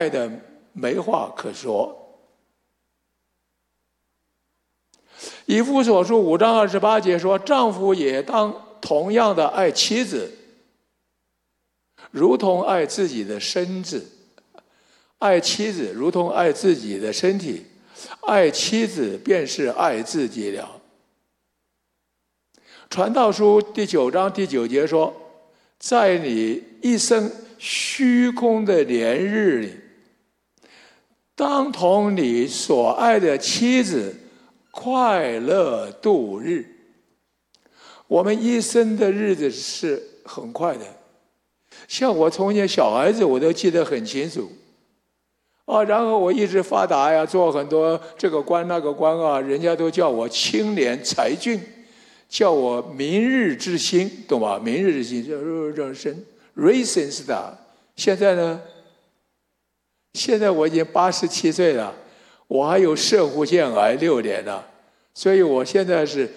的没话可说。以弗所书5章28节说：“丈夫也当同样的爱妻子，如同爱自己的身子；爱妻子如同爱自己的身体，爱妻子便是爱自己了。”传道书第9章第9节说：“在你一生虚空的年日里，当同你所爱的妻子快乐度日。”我们一生的日子是很快的，像我从前小孩子我都记得很清楚然后我一直发达呀，做很多这个官那个官人家都叫我青年才俊，叫我明日之星，懂吧？明日之星就是Rising Star。现在呢？现在我已经87岁了，我还有射弧腺癌6年了，所以我现在是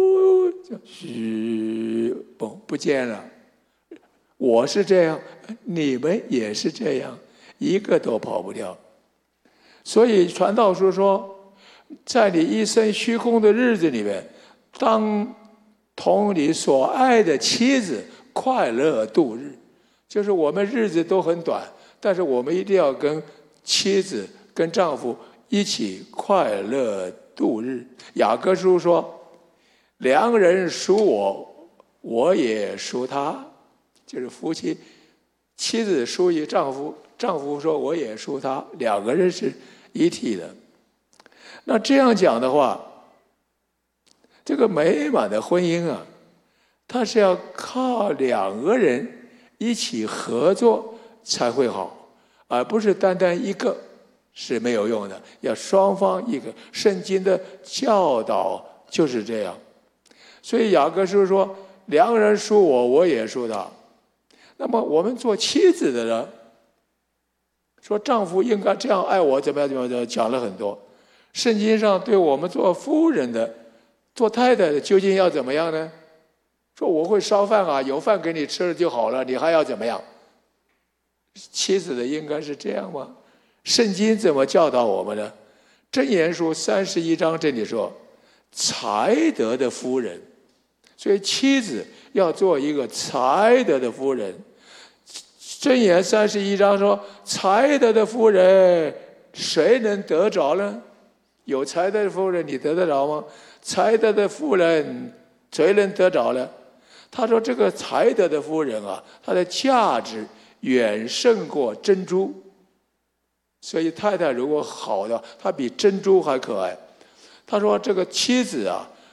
不见了。我是这样，你们也是这样，一个都跑不掉。所以传道书说，在你一生虚空的日子里面，当同你所爱的妻子快乐度日。就是我们日子都很短，但是我们一定要跟妻子跟丈夫一起快乐度日。雅各书说：“良人属我，我也属他。”就是夫妻，妻子属于丈夫，丈夫说我也属他，两个人是一体的。那这样讲的话，这个美满的婚姻它是要靠两个人一起合作才会好，而不是单单一个是没有用的，要双方一个。圣经的教导就是这样。所以雅各书说：“良人属我，我也属他。”那么我们做妻子的人说，丈夫应该这样爱我，怎么样，讲了很多。圣经上对我们做夫人的、做太太的，究竟要怎么样呢？说我会烧饭有饭给你吃了就好了，你还要怎么样？妻子的应该是这样吗？圣经怎么教导我们呢？箴言书31章这里说：“才德的夫人。”所以妻子要做一个才德的夫人。箴言31章说：“才德的夫人，谁能得着呢？”有才德的夫人，你得得着吗？才德的夫人，谁能得着呢？他说：“这个才德的夫人她的价值远胜过珍珠。”所以太太如果好的，她比珍珠还可爱。他说：“这个妻子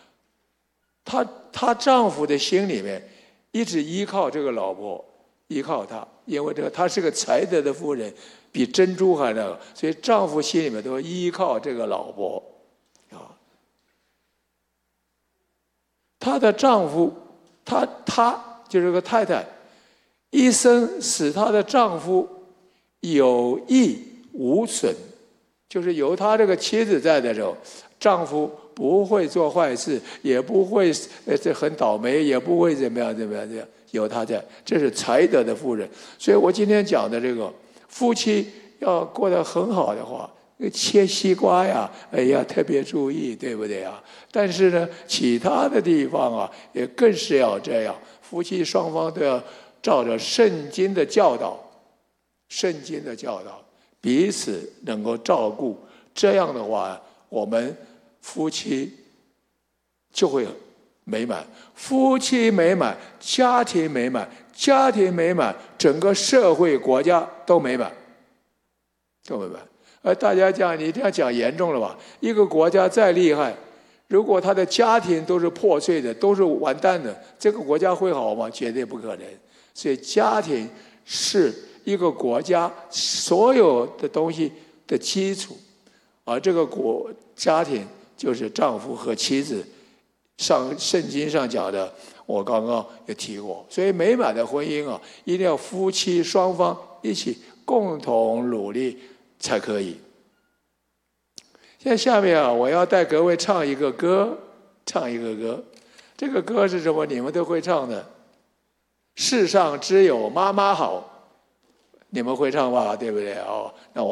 她丈夫的心里面一直依靠这个老婆，依靠她，因为她是个才德的夫人，比珍珠还那个，所以丈夫心里面都依靠这个老婆她的丈夫，她就是个太太，一生使她的丈夫有益无损，就是有她这个妻子在的时候，丈夫不会做坏事，也不会这很倒霉，也不会怎么样，有他在，这是才德的妇人。所以我今天讲的这个夫妻要过得很好的话，切西瓜要特别注意，对不对但是呢，其他的地方也更是要这样，夫妻双方都要照着圣经的教导，彼此能够照顾。这样的话，我们夫妻就会美满，夫妻美满，家庭美满，家庭美满，整个社会国家都美满，大家讲，你这样讲严重了吧？一个国家再厉害，如果他的家庭都是破碎的，都是完蛋的，这个国家会好吗？绝对不可能。所以家庭是一个国家所有的东西的基础，而这个家庭就是丈夫和妻子，圣经上讲的，我刚刚也提过。所以美满的婚姻一定要夫妻双方一起共同努力才可以。现在下面我要带各位唱一个歌，这个歌是什么？你们都会唱的。世上只有妈妈好， 你们会唱吧？对不对？哦，那我。